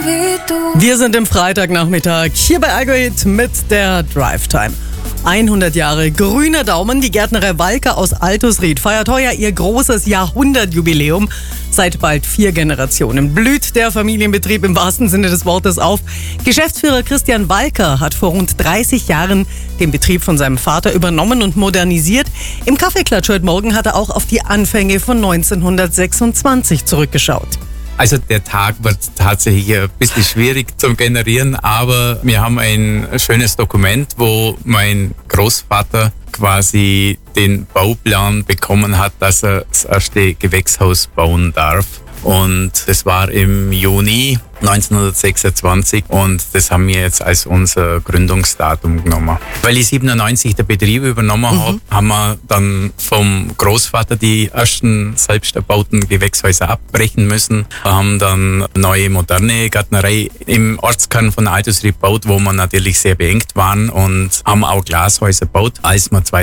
wie du. Wir sind im Freitagnachmittag hier bei Allgäu Hit mit der Drive Time. 100 Jahre grüner Daumen. Die Gärtnerei Walker aus Altusried feiert heuer ihr großes Jahrhundertjubiläum. Seit bald 4 Generationen blüht der Familienbetrieb im wahrsten Sinne des Wortes auf. Geschäftsführer Christian Walker hat vor rund 30 Jahren den Betrieb von seinem Vater übernommen und modernisiert. Im Kaffeeklatsch heute Morgen hat er auch auf die Anfänge von 1926 zurückgeschaut. Also der Tag wird tatsächlich ein bisschen schwierig zu generieren, aber wir haben ein schönes Dokument, wo mein Großvater quasi den Bauplan bekommen hat, dass er das erste Gewächshaus bauen darf. Und das war im Juni 1926 und das haben wir jetzt als unser Gründungsdatum genommen. Weil ich 97 der Betrieb übernommen habe, haben wir dann vom Großvater die ersten selbst erbauten Gewächshäuser abbrechen müssen. Wir haben dann eine neue moderne Gärtnerei im Ortskern von Altusried gebaut, wo wir natürlich sehr beengt waren, und haben auch Glashäuser gebaut. Als wir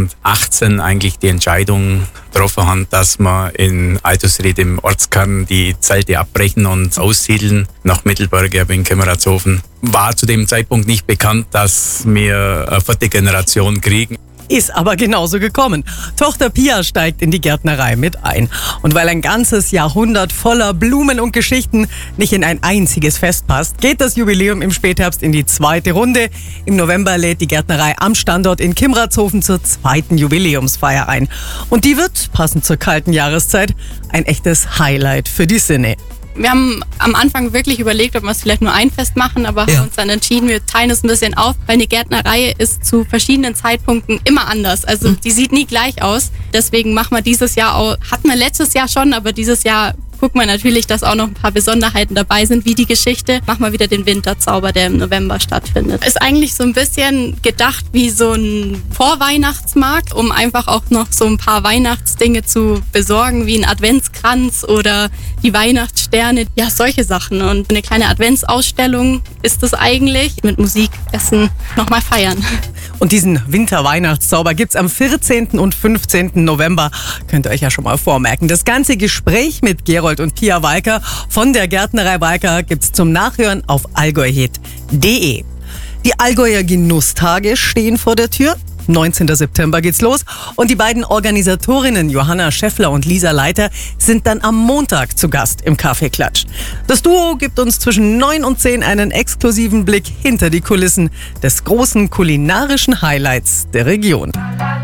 2018 eigentlich die Entscheidung getroffen haben, dass wir in Altusried im Ortskern die Zelte abbrechen und aussiedeln nach Mittelberg in Kemmertshofen, war zu dem Zeitpunkt nicht bekannt, dass wir eine 4. Generation kriegen. Ist aber genauso gekommen. Tochter Pia steigt in die Gärtnerei mit ein. Und weil ein ganzes Jahrhundert voller Blumen und Geschichten nicht in ein einziges Fest passt, geht das Jubiläum im Spätherbst in die 2. Runde. Im November lädt die Gärtnerei am Standort in Kimratshofen zur 2. Jubiläumsfeier ein. Und die wird, passend zur kalten Jahreszeit, ein echtes Highlight für die Sinne. Wir haben am Anfang wirklich überlegt, ob wir es vielleicht nur ein Fest machen, aber haben uns dann entschieden, wir teilen es ein bisschen auf, weil eine Gärtnerei ist zu verschiedenen Zeitpunkten immer anders. Also die sieht nie gleich aus. Deswegen machen wir dieses Jahr auch, hatten wir letztes Jahr schon, aber dieses Jahr gucken wir natürlich, dass auch noch ein paar Besonderheiten dabei sind, wie die Geschichte. Machen wir wieder den Winterzauber, der im November stattfindet. Ist eigentlich so ein bisschen gedacht wie so ein Vorweihnachtsmarkt, um einfach auch noch so ein paar Weihnachtsdinge zu besorgen, wie ein Adventskranz oder die Weihnachtssterne. Ja, solche Sachen. Und eine kleine Adventsausstellung ist es eigentlich. Mit Musik, Essen, nochmal feiern. Und diesen Winter-Weihnachtszauber gibt's am 14. und 15. November. Könnt ihr euch ja schon mal vormerken. Das ganze Gespräch mit Gerold und Pia Walker von der Gärtnerei Walker gibt's zum Nachhören auf allgäuhit.de. Die Allgäuer Genusstage stehen vor der Tür. 19. September geht's los und die beiden Organisatorinnen Johanna Scheffler und Lisa Leiter sind dann am Montag zu Gast im Kaffeeklatsch. Das Duo gibt uns zwischen 9 und 10 einen exklusiven Blick hinter die Kulissen des großen kulinarischen Highlights der Region.